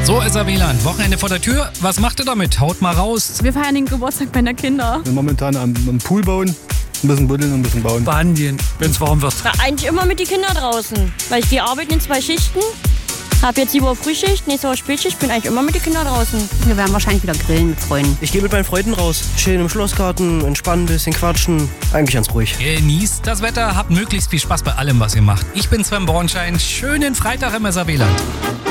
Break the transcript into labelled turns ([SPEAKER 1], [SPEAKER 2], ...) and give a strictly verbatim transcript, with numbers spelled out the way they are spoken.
[SPEAKER 1] So, S R W-Land, Wochenende vor der Tür. Was macht ihr damit? Haut mal raus.
[SPEAKER 2] Wir feiern den Geburtstag meiner Kinder.
[SPEAKER 3] Wir momentan am, am Pool bauen, ein bisschen buddeln und ein bisschen bauen.
[SPEAKER 4] Baden, wenn es warm wird.
[SPEAKER 5] Ja, eigentlich immer mit den Kindern draußen, weil ich gehe arbeiten in zwei Schichten. Hab jetzt sieben Uhr Frühschicht, nächste Woche Spätschicht, bin eigentlich immer mit den Kindern draußen.
[SPEAKER 6] Wir werden wahrscheinlich wieder grillen mit Freunden.
[SPEAKER 7] Ich gehe mit meinen Freunden raus. Schön im Schlossgarten, entspannen, ein bisschen quatschen. Eigentlich ganz ruhig.
[SPEAKER 1] Genießt das Wetter, habt möglichst viel Spaß bei allem, was ihr macht. Ich bin Sven Bornschein. Schönen Freitag im S R W-Land.